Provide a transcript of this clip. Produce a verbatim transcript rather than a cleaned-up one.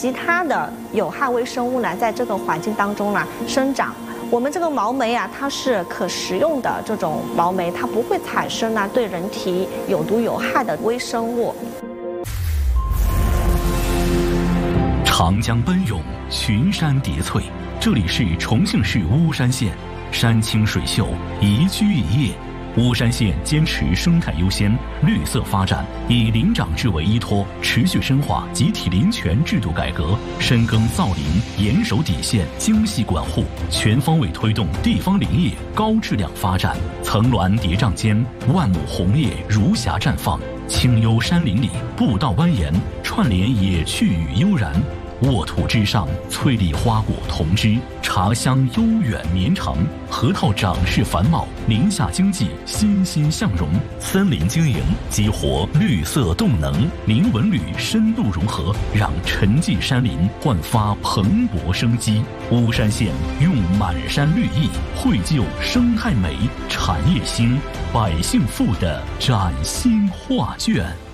其他的有害微生物呢，在这个环境当中呢生长。我们这个毛酶啊，它是可食用的这种毛酶，它不会产生呢对人体有毒有害的微生物。 长江奔涌，群山叠翠，这里是重庆市巫山县，山清水秀，宜居宜业。巫山县坚持生态优先、绿色发展，以林长制为依托，持续深化集体林权制度改革，深耕造林，严守底线，精细管护，全方位推动地方林业高质量发展。层峦叠嶂间，万亩红叶如霞绽放，清幽山林里，步道蜿蜒，串联野趣与悠然。沃土之上，翠绿花果同枝，茶香悠远绵长；河套长势繁茂，林下经济欣欣向荣。森林经营激活绿色动能，林文旅深度融合，让沉寂山林焕发蓬勃生机。巫山县用满山绿意绘就生态美、产业兴、百姓富的崭新画卷。